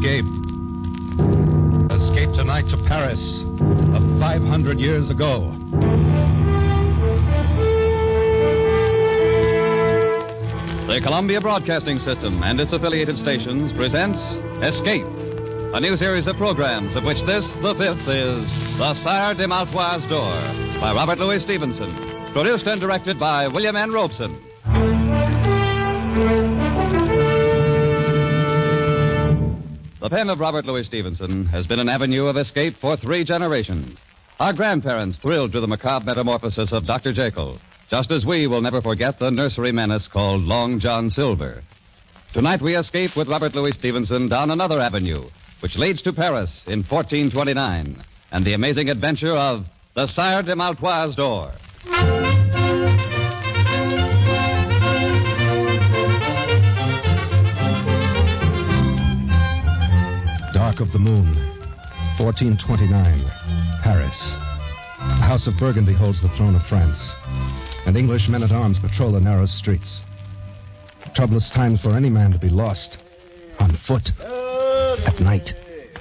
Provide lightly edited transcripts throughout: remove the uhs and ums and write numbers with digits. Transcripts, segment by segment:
Escape. Escape tonight to Paris of 500 years ago. The Columbia Broadcasting System and its affiliated stations presents Escape, a new series of programs of which this, the fifth, is The Sire de Maltois d'Or by Robert Louis Stevenson, produced and directed by William N. Robeson. The pen of Robert Louis Stevenson has been an avenue of escape for 3 generations. Our grandparents thrilled to the macabre metamorphosis of Dr. Jekyll, just as we will never forget the nursery menace called Long John Silver. Tonight we escape with Robert Louis Stevenson down another avenue, which leads to Paris in 1429, and the amazing adventure of the Sire de Maltois d'Or. Dark of the moon, 1429, Paris. The House of Burgundy holds the throne of France, and English men-at-arms patrol the narrow streets. Troublous times for any man to be lost, on foot, at night.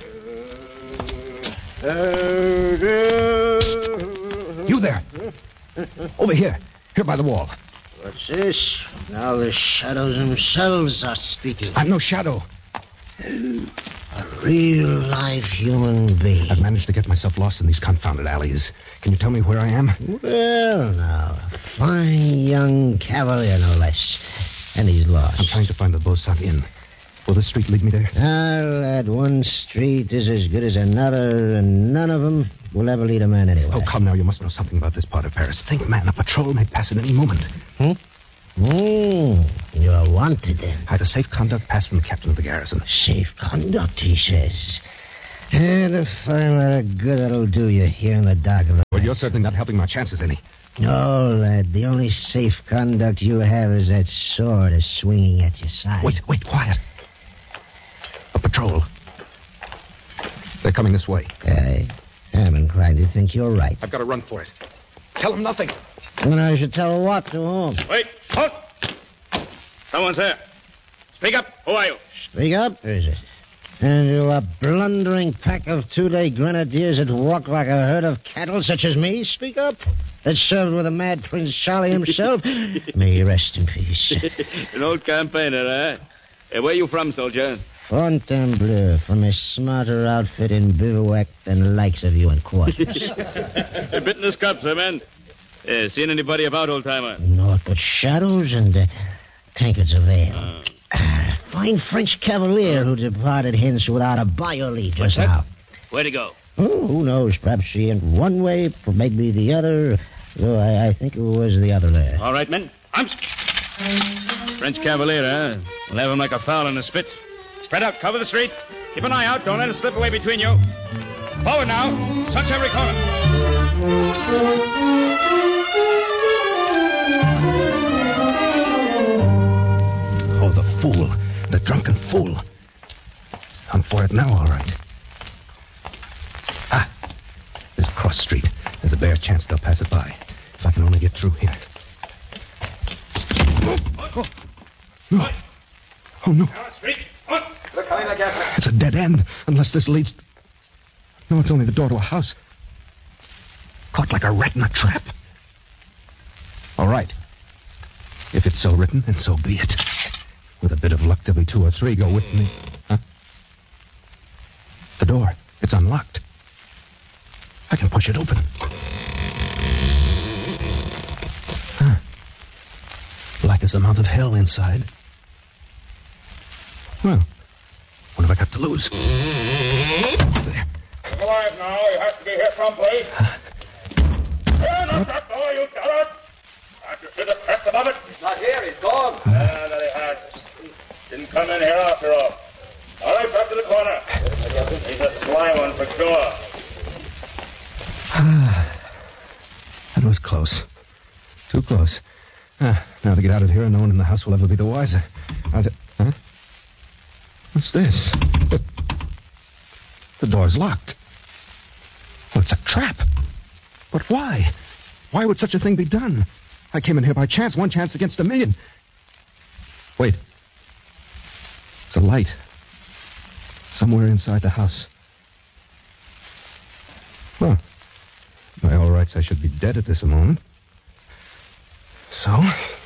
Psst. You there! Over here by the wall. What's this? Now the shadows themselves are speaking. I'm no shadow. A real live human being. I've managed to get myself lost in these confounded alleys. Can you tell me where I am? Well, now, a fine young cavalier, no less. And he's lost. I'm trying to find the Beauchamp Inn. Will this street lead me there? Ah, lad, one street is as good as another, and none of them will ever lead a man anywhere. Oh, come now. You must know something about this part of Paris. Think, man, a patrol may pass at any moment. You're wanted, then. I had a safe conduct pass from the captain of the garrison. Safe conduct, he says. And a fine lot of good that'll do you here in the dark of the... Well, you're certainly not helping my chances any. No, lad. The only safe conduct you have is that sword is swinging at your side. Wait, quiet. A patrol. They're coming this way. I'm inclined to think you're right. I've got to run for it. Tell them nothing. Well, I should tell what to whom. Wait, halt! Someone's there. Speak up. Who are you? Speak up, is it? And you a blundering pack of two-day grenadiers that walk like a herd of cattle, such as me? Speak up. That served with the mad Prince Charlie himself. May he rest in peace. An old campaigner, eh? Hey, where you from, soldier? Fontainebleau, from a smarter outfit in bivouac than the likes of you in quarters. A bit in the scuffs, eh, man? Seen anybody about, old-timer? Naught but shadows and tankards of ale. Fine French cavalier who departed hence without a by your leave just now. Where'd he go? Oh, who knows? Perhaps he went one way, maybe the other. Though I think it was the other there. All right, men. Arms. French cavalier, eh? We'll have him like a fowl in a spit. Spread out. Cover the street. Keep an eye out. Don't let it slip away between you. Forward now. Search every corner. Oh, the fool. The drunken fool. I'm for it now, all right. There's Cross Street. There's a bare chance they'll pass it by. If I can only get through here. No. Oh, no. It's a dead end, unless this leads... No, it's only the door to a house. Caught like a rat in a trap. All right. If it's so written, then so be it. With a bit of luck, there'll be 2 or 3 go with me. Huh? The door. It's unlocked. I can push it open. Black as the mouth of hell inside. Well, what have I got to lose? There. Come alive now. You have to be here promptly. Not that door, you dare. Can't you see the crest above it? He's not here. He's gone. That he has. Didn't come in here after all. All right, back to the corner. He's a sly one for sure. That was close. Too close. Now to get out of here, and no one in the house will ever be the wiser. Huh? What's this? The door's locked. Well, it's a trap. But why? Why would such a thing be done? I came in here by chance, 1 chance against 1,000,000. Wait. It's a light. Somewhere inside the house. Well, by all rights, I should be dead at this moment. So,